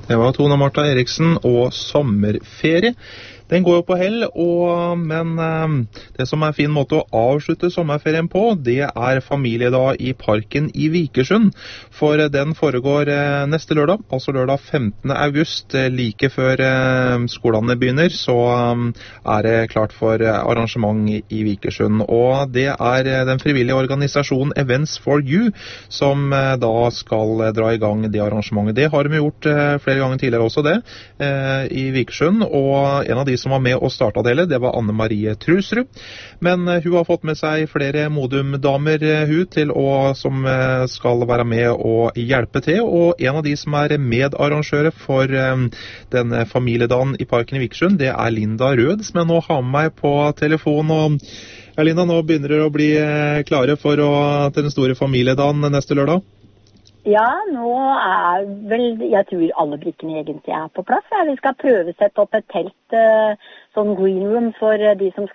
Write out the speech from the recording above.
Det var Tone Martha Eriksen og sommerferie. Den går jo på hell, men det som er fin måte å avslutte sommerferien på, det er familiedag i parken i Vikersund. For den foregår neste lørdag, altså lørdag 15. august, like før skolene begynner, så er det klart for arrangement i Vikersund. Og det er den frivillige organisasjonen Events for You som da skal dra i gang det arrangementet. Det har de gjort flere ganger tidligere også det, i Vikersund, og en av de som var med og startet det var Anne Marie Trusrud. Men hun har fått med seg flere Modum-damer som skal være med og hjelpe til, og en av de som er medarrangører for den familiedagen i parken i Vikersund, det er Linda Rød, som jeg nå har med meg på telefon. Og ja, Linda, nå begynner dere å bli klare til den store familiedagen neste lørdag? Ja, nå er vel, jeg tror alle brikkene egentlig er på plass. Ja. Vi skal prøve å sette opp et telt, sånn green room for de som skal